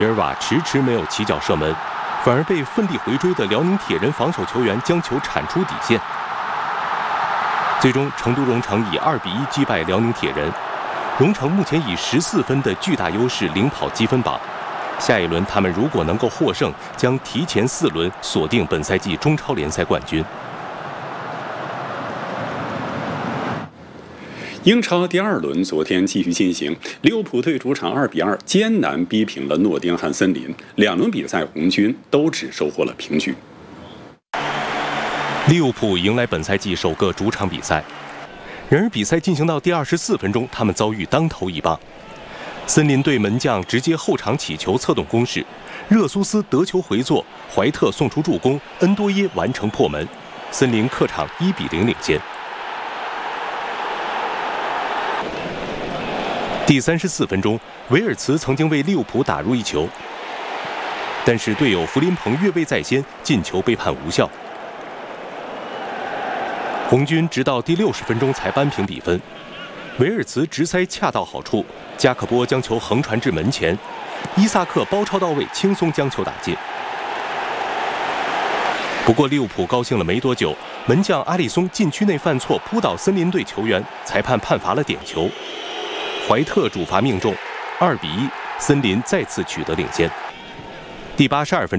维尔瓦迟迟没有起脚射门，反而被奋力回追的辽宁铁人防守球员将球铲出底线。最终，成都蓉城以2-1击败辽宁铁人。蓉城目前以14分的巨大优势领跑积分榜。下一轮他们如果能够获胜，将提前4轮锁定本赛季中超联赛冠军。 英超第2轮昨天继续进行，利物浦队主场2-2艰难逼平了诺丁汉森林。2轮比赛，红军都只收获了平局。 利物浦迎来本赛季首个主场比赛，然而比赛进行到第24分钟，他们遭遇当头一棒。森林队门将直接后场起球策动攻势，热苏斯得球回做，怀特送出助攻，恩多耶完成破门，森林客场1-0领先。第34分钟，维尔茨曾经为利物浦打入一球，但是队友弗林彭越位在先，进球被判无效。红军直到第60分钟才扳平比分，维尔茨直塞恰到好处，加克波将球横传至门前，伊萨克包抄到位，轻松将球打进。不过利物浦高兴了没多久，门将阿里松禁区内犯错扑倒森林队球员，裁判判罚了点球。怀特主罚命中，2-1，森林再次取得领先。第82分钟。